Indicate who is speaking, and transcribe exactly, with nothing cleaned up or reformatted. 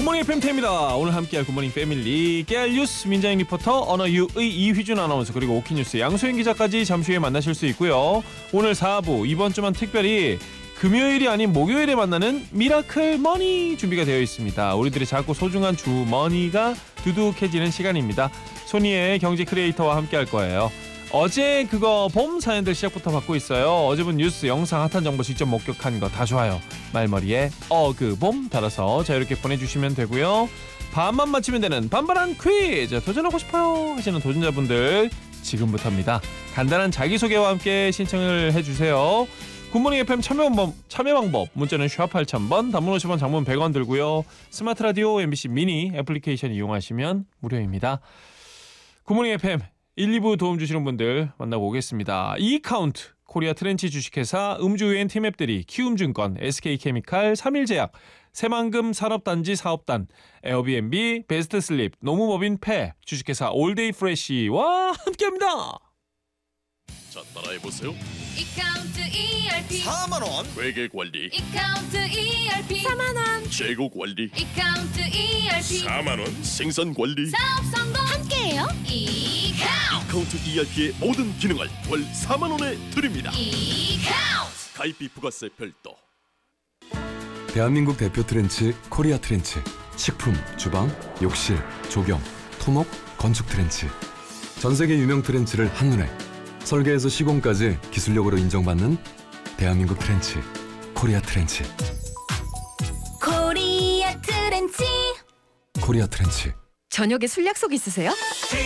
Speaker 1: 굿모닝 에프엠 태입니다. 오늘 함께할 굿모닝 패밀리 깨알 뉴스 민자인 리포터, 언어유의 이휘준 아나운서, 그리고 오키뉴스 양소영 기자까지 잠시 후에 만나실 수 있고요. 오늘 사 부 이번 주만 특별히 금요일이 아닌 목요일에 만나는 미라클 머니 준비가 되어 있습니다. 우리들의 작고 소중한 주머니가 두둑해지는 시간입니다. 손희의 경제 크리에이터와 함께할 거예요. 어제 그거 봄 사연들 시작부터 받고 있어요. 어제 본 뉴스, 영상, 핫한 정보 직접 목격한 거 다 좋아요. 말머리에 어그봄 달아서 자유롭게 보내주시면 되고요. 반만 맞히면 되는 반반한 퀴즈, 도전하고 싶어요 하시는 도전자분들 지금부터입니다. 간단한 자기소개와 함께 신청을 해주세요. 굿모닝 에프엠 참여 방법, 참여 방법 문자는 샵 팔천 번, 단문 오십 원, 장문 백 원 들고요. 스마트 라디오 엠비씨 미니 애플리케이션 이용하시면 무료입니다. 굿모닝 에프엠 일, 이 부 도움 주시는 분들 만나고 오겠습니다. 이카운트, 코리아 트렌치 주식회사, 음주유엔 팀앱들이, 키움증권, 에스케이케미칼, 삼일제약, 새만금 산업단지 사업단, 에어비앤비, 베스트슬립, 노무법인 패, 주식회사 올데이 프레쉬와 함께합니다.
Speaker 2: 자, 따라해보세요.
Speaker 3: 이카운트 이알피
Speaker 2: 사만 원 회계관리,
Speaker 3: 이카운트 이알피 사만 원
Speaker 2: 재고관리,
Speaker 3: 이카운트 이알피
Speaker 2: 사만 원 생산관리.
Speaker 3: 사업 성공 함께해요. 이카운트
Speaker 2: 이카운트 이알피의 모든 기능을 월 사만 원에 드립니다.
Speaker 3: 이카운트
Speaker 2: 가입비 부가세 별도.
Speaker 4: 대한민국 대표 트렌치 코리아 트렌치. 식품, 주방, 욕실, 조경, 토목, 건축 트렌치. 전 세계 유명 트렌치를 한눈에, 설계에서 시공까지 기술력으로 인정받는 대한민국 트렌치 코리아 트렌치.
Speaker 3: 코리아 트렌치.
Speaker 4: 코리아 트렌치.
Speaker 5: 저녁에 술 약속 있으세요?